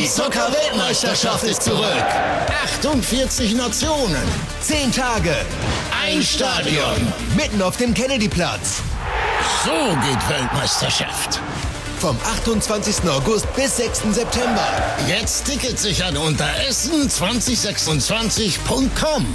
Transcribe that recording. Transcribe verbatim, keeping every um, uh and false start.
Zucker-Weltmeisterschaft ist zurück. achtundvierzig Nationen. Zehn Tage. Ein Stadion. Mitten auf dem Kennedyplatz. So geht Weltmeisterschaft. Vom achtundzwanzigsten August bis sechsten September. Jetzt Tickets sichern unter essen zwanzig sechsundzwanzig punkt com.